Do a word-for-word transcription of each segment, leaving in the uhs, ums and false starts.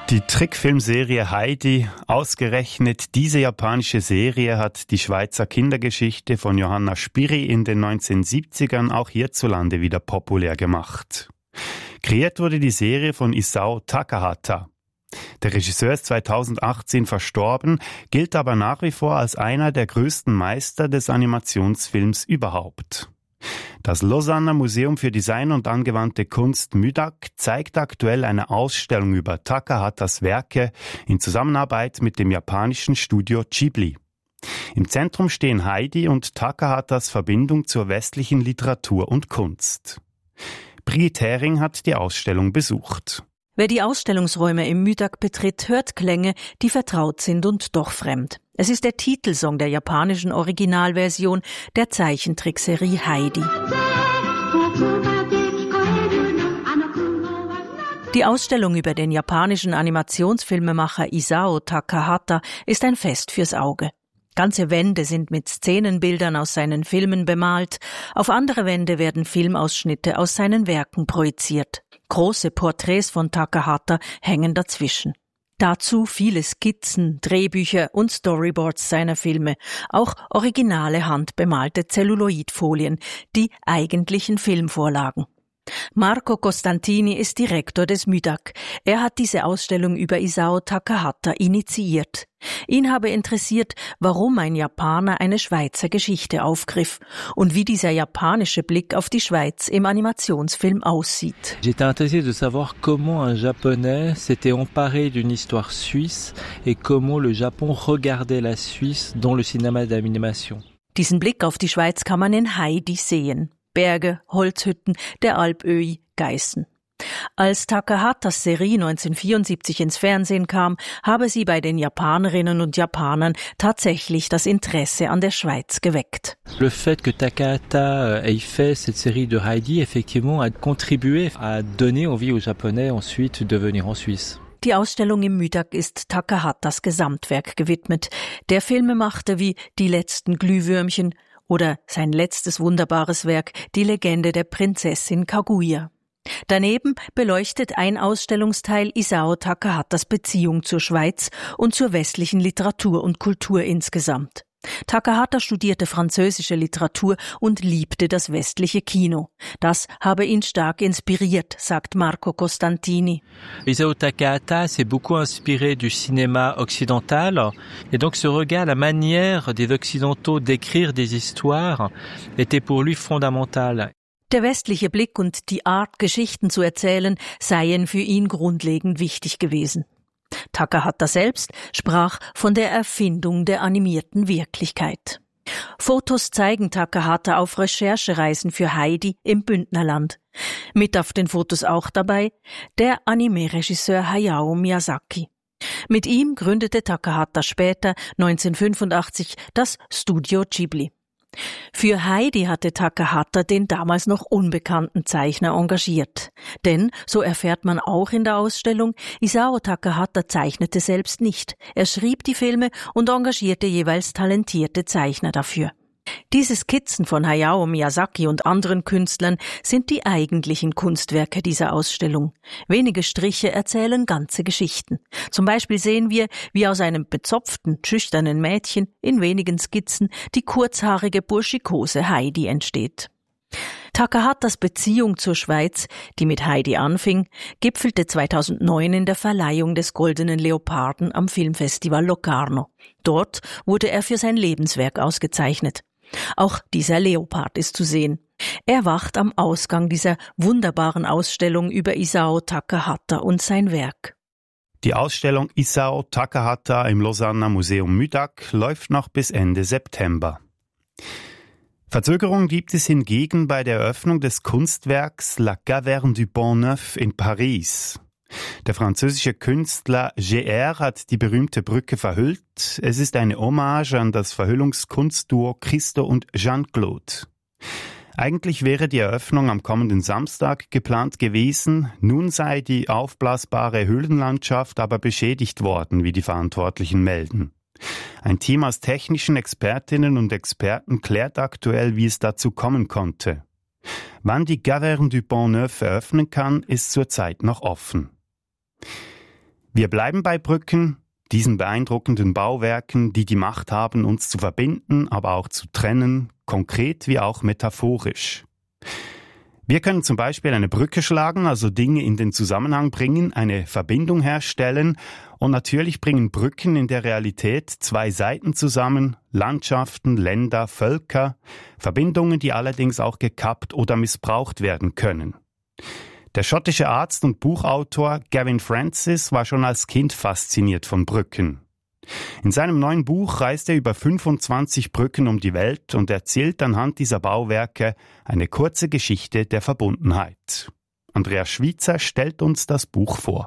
Die Trickfilmserie Heidi, ausgerechnet diese japanische Serie hat die Schweizer Kindergeschichte von Johanna Spyri in den neunzehnhundertsiebzigern auch hierzulande wieder populär gemacht. Kreiert wurde die Serie von Isao Takahata. Der Regisseur ist zweitausendachtzehn verstorben, gilt aber nach wie vor als einer der größten Meister des Animationsfilms überhaupt. Das Lausanner Museum für Design und angewandte Kunst M U D A C zeigt aktuell eine Ausstellung über Takahatas Werke in Zusammenarbeit mit dem japanischen Studio Ghibli. Im Zentrum stehen Heidi und Takahatas Verbindung zur westlichen Literatur und Kunst. Brigitte Hering hat die Ausstellung besucht. Wer die Ausstellungsräume im M U D A C betritt, hört Klänge, die vertraut sind und doch fremd. Es ist der Titelsong der japanischen Originalversion der Zeichentrickserie Heidi. Die Ausstellung über den japanischen Animationsfilmemacher Isao Takahata ist ein Fest fürs Auge. Ganze Wände sind mit Szenenbildern aus seinen Filmen bemalt, auf andere Wände werden Filmausschnitte aus seinen Werken projiziert. Große Porträts von Takahata hängen dazwischen. Dazu viele Skizzen, Drehbücher und Storyboards seiner Filme, auch originale handbemalte Zelluloidfolien, die eigentlichen Filmvorlagen. Marco Costantini ist Direktor des M U D A C. Er hat diese Ausstellung über Isao Takahata initiiert. Ihn habe interessiert, warum ein Japaner eine Schweizer Geschichte aufgriff und wie dieser japanische Blick auf die Schweiz im Animationsfilm aussieht. J'étais intéressé de savoir comment un Japonais s'était emparé d'une histoire suisse et comment le Japon regardait la Suisse dans le cinéma d'animation. Diesen Blick auf die Schweiz kann man in Heidi sehen. Berge, Holzhütten, der Alpöhi, Geißen. Als Takahatas Serie neunzehnhundertvierundsiebzig ins Fernsehen kam, habe sie bei den Japanerinnen und Japanern tatsächlich das Interesse an der Schweiz geweckt. Le fait que Takahata ait fait cette série de Heidi, effectivement, a contribué à donner envie aux Japonais ensuite de venir en Suisse. Die Ausstellung im M U D A C ist Takahatas Gesamtwerk gewidmet. Der Filmemacher wie Die letzten Glühwürmchen oder sein letztes wunderbares Werk, Die Legende der Prinzessin Kaguya. Daneben beleuchtet ein Ausstellungsteil Isao Takahatas Beziehung zur Schweiz und zur westlichen Literatur und Kultur insgesamt. Takahata studierte französische Literatur und liebte das westliche Kino. Das habe ihn stark inspiriert, sagt Marco Costantini. Isao Takahata s'est beaucoup inspiré du cinéma occidental et donc ce regard, la manière des Occidentaux d'écrire des histoires était pour lui fondamentale. Der westliche Blick und die Art, Geschichten zu erzählen, seien für ihn grundlegend wichtig gewesen. Takahata selbst sprach von der Erfindung der animierten Wirklichkeit. Fotos zeigen Takahata auf Recherchereisen für Heidi im Bündnerland. Mit auf den Fotos auch dabei der Anime-Regisseur Hayao Miyazaki. Mit ihm gründete Takahata später neunzehnhundertfünfundachtzig das Studio Ghibli. Für Heidi hatte Takahata den damals noch unbekannten Zeichner engagiert. Denn, so erfährt man auch in der Ausstellung, Isao Takahata zeichnete selbst nicht. Er schrieb die Filme und engagierte jeweils talentierte Zeichner dafür. Diese Skizzen von Hayao Miyazaki und anderen Künstlern sind die eigentlichen Kunstwerke dieser Ausstellung. Wenige Striche erzählen ganze Geschichten. Zum Beispiel sehen wir, wie aus einem bezopften, schüchternen Mädchen in wenigen Skizzen die kurzhaarige burschikose Heidi entsteht. Takahatas Beziehung zur Schweiz, die mit Heidi anfing, gipfelte zweitausendneun in der Verleihung des Goldenen Leoparden am Filmfestival Locarno. Dort wurde er für sein Lebenswerk ausgezeichnet. Auch dieser Leopard ist zu sehen. Er wacht am Ausgang dieser wunderbaren Ausstellung über Isao Takahata und sein Werk. Die Ausstellung Isao Takahata im Lausanner Museum M U D A C läuft noch bis Ende September. Verzögerung gibt es hingegen bei der Eröffnung des Kunstwerks La Caverne du Pont Neuf in Paris. Der französische Künstler G R hat die berühmte Brücke verhüllt. Es ist eine Hommage an das Verhüllungskunstduo Christo und Jean-Claude. Eigentlich wäre die Eröffnung am kommenden Samstag geplant gewesen. Nun sei die aufblasbare Höhlenlandschaft aber beschädigt worden, wie die Verantwortlichen melden. Ein Team aus technischen Expertinnen und Experten klärt aktuell, wie es dazu kommen konnte. Wann die Caverne du Pont Neuf eröffnen kann, ist zurzeit noch offen. Wir bleiben bei Brücken, diesen beeindruckenden Bauwerken, die die Macht haben, uns zu verbinden, aber auch zu trennen, konkret wie auch metaphorisch. Wir können zum Beispiel eine Brücke schlagen, also Dinge in den Zusammenhang bringen, eine Verbindung herstellen, und natürlich bringen Brücken in der Realität zwei Seiten zusammen, Landschaften, Länder, Völker, Verbindungen, die allerdings auch gekappt oder missbraucht werden können. Der schottische Arzt und Buchautor Gavin Francis war schon als Kind fasziniert von Brücken. In seinem neuen Buch reist er über fünfundzwanzig Brücken um die Welt und erzählt anhand dieser Bauwerke eine kurze Geschichte der Verbundenheit. Andreas Schweizer stellt uns das Buch vor.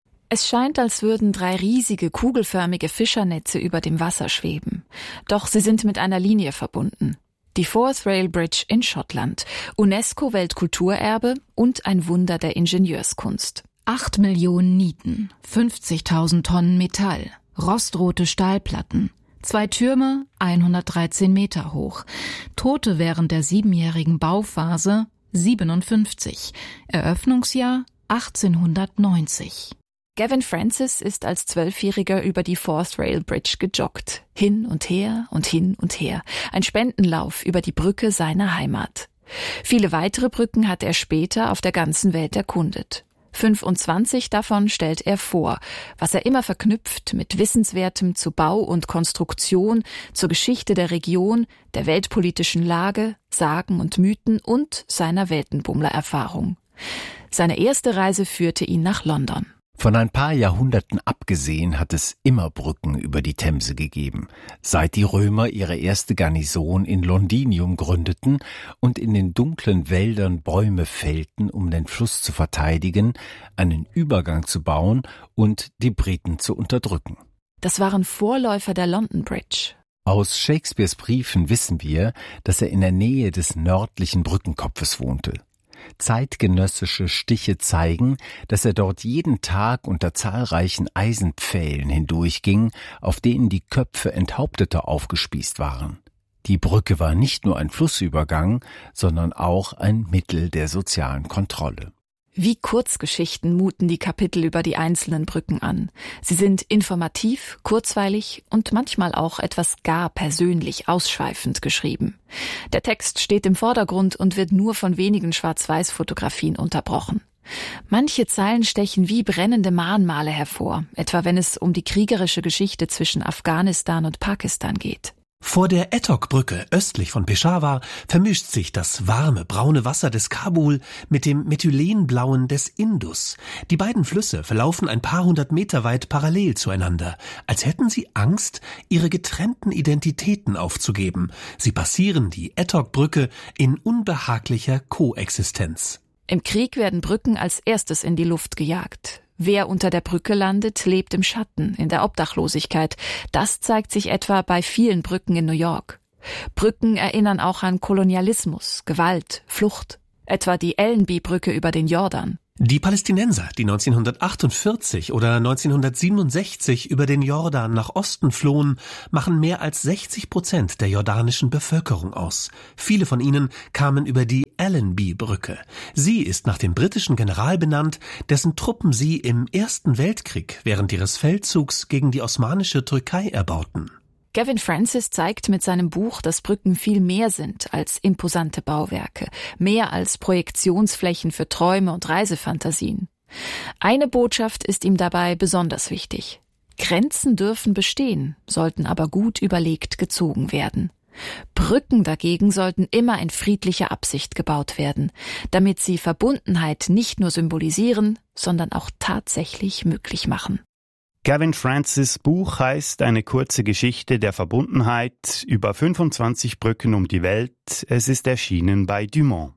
Es scheint, als würden drei riesige, kugelförmige Fischernetze über dem Wasser schweben. Doch sie sind mit einer Linie verbunden. Die Forth Rail Bridge in Schottland, UNESCO-Weltkulturerbe und ein Wunder der Ingenieurskunst. Acht Millionen Nieten, fünfzigtausend Tonnen Metall, rostrote Stahlplatten, zwei Türme, hundertdreizehn Meter hoch, Tote während der siebenjährigen Bauphase, siebenundfünfzig, Eröffnungsjahr achtzehnhundertneunzig. Gavin Francis ist als Zwölfjähriger über die Forth Rail Bridge gejoggt. Hin und her und hin und her. Ein Spendenlauf über die Brücke seiner Heimat. Viele weitere Brücken hat er später auf der ganzen Welt erkundet. fünfundzwanzig davon stellt er vor, was er immer verknüpft mit Wissenswertem zu Bau und Konstruktion, zur Geschichte der Region, der weltpolitischen Lage, Sagen und Mythen und seiner Weltenbummler-Erfahrung. Seine erste Reise führte ihn nach London. Von ein paar Jahrhunderten abgesehen hat es immer Brücken über die Themse gegeben, seit die Römer ihre erste Garnison in Londinium gründeten und in den dunklen Wäldern Bäume fällten, um den Fluss zu verteidigen, einen Übergang zu bauen und die Briten zu unterdrücken. Das waren Vorläufer der London Bridge. Aus Shakespeares Briefen wissen wir, dass er in der Nähe des nördlichen Brückenkopfes wohnte. Zeitgenössische Stiche zeigen, dass er dort jeden Tag unter zahlreichen Eisenpfählen hindurchging, auf denen die Köpfe Enthaupteter aufgespießt waren. Die Brücke war nicht nur ein Flussübergang, sondern auch ein Mittel der sozialen Kontrolle. Wie Kurzgeschichten muten die Kapitel über die einzelnen Brücken an. Sie sind informativ, kurzweilig und manchmal auch etwas gar persönlich ausschweifend geschrieben. Der Text steht im Vordergrund und wird nur von wenigen Schwarz-Weiß-Fotografien unterbrochen. Manche Zeilen stechen wie brennende Mahnmale hervor, etwa wenn es um die kriegerische Geschichte zwischen Afghanistan und Pakistan geht. Vor der Ettok-Brücke östlich von Peshawar vermischt sich das warme, braune Wasser des Kabul mit dem methylenblauen des Indus. Die beiden Flüsse verlaufen ein paar hundert Meter weit parallel zueinander, als hätten sie Angst, ihre getrennten Identitäten aufzugeben. Sie passieren die Ettok-Brücke in unbehaglicher Koexistenz. Im Krieg werden Brücken als erstes in die Luft gejagt. Wer unter der Brücke landet, lebt im Schatten, in der Obdachlosigkeit. Das zeigt sich etwa bei vielen Brücken in New York. Brücken erinnern auch an Kolonialismus, Gewalt, Flucht. Etwa die Allenby-Brücke über den Jordan. Die Palästinenser, die neunzehnhundertachtundvierzig oder neunzehnhundertsiebenundsechzig über den Jordan nach Osten flohen, machen mehr als sechzig Prozent der jordanischen Bevölkerung aus. Viele von ihnen kamen über die Allenby-Brücke. Sie ist nach dem britischen General benannt, dessen Truppen sie im Ersten Weltkrieg während ihres Feldzugs gegen die osmanische Türkei erbauten. Gavin Francis zeigt mit seinem Buch, dass Brücken viel mehr sind als imposante Bauwerke, mehr als Projektionsflächen für Träume und Reisefantasien. Eine Botschaft ist ihm dabei besonders wichtig. Grenzen dürfen bestehen, sollten aber gut überlegt gezogen werden. Brücken dagegen sollten immer in friedlicher Absicht gebaut werden, damit sie Verbundenheit nicht nur symbolisieren, sondern auch tatsächlich möglich machen. Gavin Francis' Buch heißt Eine kurze Geschichte der Verbundenheit, über fünfundzwanzig Brücken um die Welt. Es ist erschienen bei Dumont.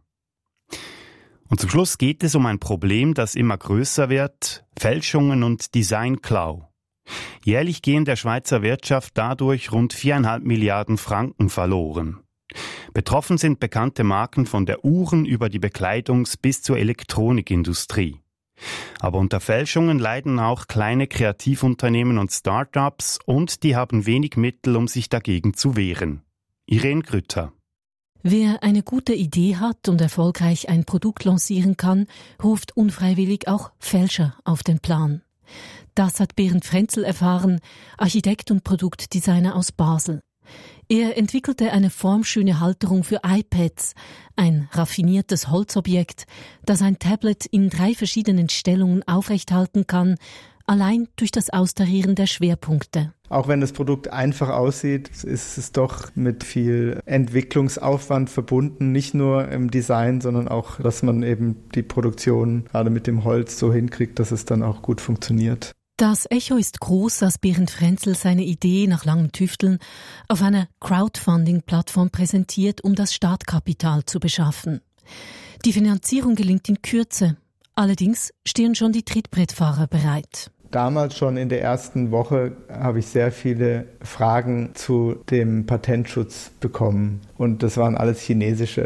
Und zum Schluss geht es um ein Problem, das immer größer wird: Fälschungen und Designklau. Jährlich gehen der Schweizer Wirtschaft dadurch rund viereinhalb Milliarden Franken verloren. Betroffen sind bekannte Marken von der Uhren über die Bekleidungs- bis zur Elektronikindustrie. Aber unter Fälschungen leiden auch kleine Kreativunternehmen und Start-ups, und die haben wenig Mittel, um sich dagegen zu wehren. Irene Grütter. Wer eine gute Idee hat und erfolgreich ein Produkt lancieren kann, ruft unfreiwillig auch Fälscher auf den Plan. Das hat Berend Frenzel erfahren, Architekt und Produktdesigner aus Basel. Er entwickelte eine formschöne Halterung für iPads, ein raffiniertes Holzobjekt, das ein Tablet in drei verschiedenen Stellungen aufrechthalten kann, allein durch das Austarieren der Schwerpunkte. Auch wenn das Produkt einfach aussieht, ist es doch mit viel Entwicklungsaufwand verbunden, nicht nur im Design, sondern auch, dass man eben die Produktion gerade mit dem Holz so hinkriegt, dass es dann auch gut funktioniert. Das Echo ist groß, als Berend Frenzel seine Idee nach langem Tüfteln auf einer Crowdfunding-Plattform präsentiert, um das Startkapital zu beschaffen. Die Finanzierung gelingt in Kürze. Allerdings stehen schon die Trittbrettfahrer bereit. Damals schon in der ersten Woche habe ich sehr viele Fragen zu dem Patentschutz bekommen. Und das waren alles chinesische.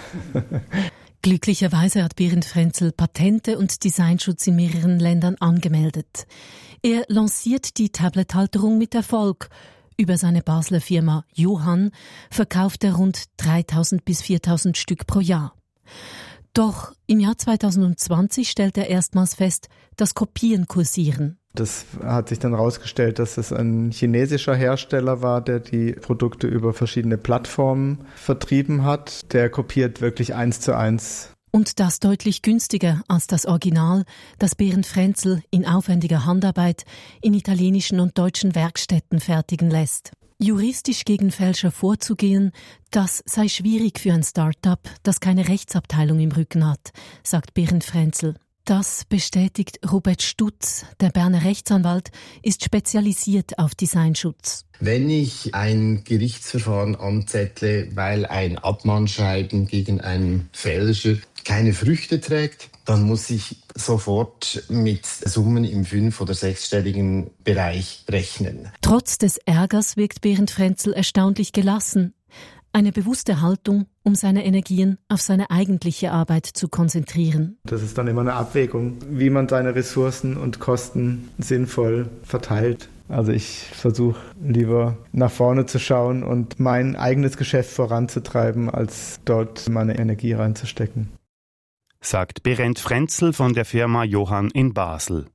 Glücklicherweise hat Berend Frenzel Patente und Designschutz in mehreren Ländern angemeldet. Er lanciert die Tablet-Halterung mit Erfolg. Über seine Basler Firma Johann verkauft er rund dreitausend bis viertausend Stück pro Jahr. Doch im Jahr zweitausendzwanzig stellt er erstmals fest, dass Kopien kursieren. Das hat sich dann herausgestellt, dass es ein chinesischer Hersteller war, der die Produkte über verschiedene Plattformen vertrieben hat. Der kopiert wirklich eins zu eins. Und das deutlich günstiger als das Original, das Berend Frenzel in aufwendiger Handarbeit in italienischen und deutschen Werkstätten fertigen lässt. Juristisch gegen Fälscher vorzugehen, das sei schwierig für ein Start-up, das keine Rechtsabteilung im Rücken hat, sagt Berend Frenzel. Das bestätigt Robert Stutz. Der Berner Rechtsanwalt ist spezialisiert auf Designschutz. Wenn ich ein Gerichtsverfahren anzettle, weil ein Abmahnschreiben gegen einen Fälscher keine Früchte trägt, dann muss ich sofort mit Summen im fünf- oder sechsstelligen Bereich rechnen. Trotz des Ärgers wirkt Berend Frenzel erstaunlich gelassen. Eine bewusste Haltung, um seine Energien auf seine eigentliche Arbeit zu konzentrieren. Das ist dann immer eine Abwägung, wie man seine Ressourcen und Kosten sinnvoll verteilt. Also ich versuche lieber nach vorne zu schauen und mein eigenes Geschäft voranzutreiben, als dort meine Energie reinzustecken. Sagt Berend Frenzel von der Firma Johann in Basel.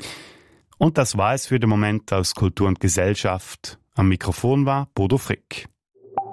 Und das war es für den Moment aus Kultur und Gesellschaft. Am Mikrofon war Bodo Frick.